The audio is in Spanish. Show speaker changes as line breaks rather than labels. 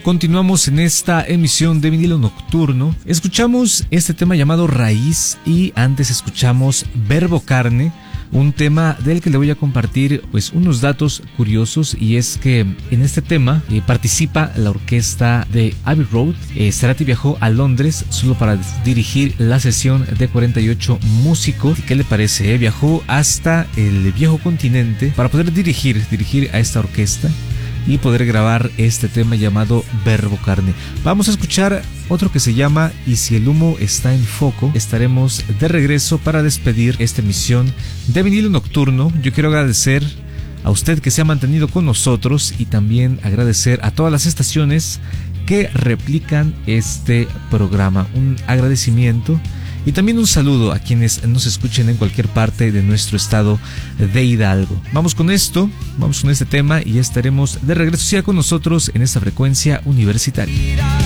Continuamos en esta emisión de Vinilo Nocturno. Escuchamos este tema llamado Raíz y antes escuchamos Verbo Carne, un tema del que le voy a compartir pues unos datos curiosos, y es que en este tema participa la orquesta de Abbey Road. Cerati viajó a Londres solo para dirigir la sesión de 48 músicos. ¿Y qué le parece? Viajó hasta el viejo continente para poder dirigir a esta orquesta y poder grabar este tema llamado Verbo Carne. Vamos a escuchar otro que se llama Y si el humo está en foco. Estaremos de regreso para despedir esta emisión de Vinilo Nocturno. Yo quiero agradecer a usted que se ha mantenido con nosotros y también agradecer a todas las estaciones que replican este programa. Un agradecimiento y también un saludo a quienes nos escuchen en cualquier parte de nuestro estado de Hidalgo. Vamos con esto, vamos con este tema y ya estaremos de regreso. Siga con nosotros en esta frecuencia universitaria.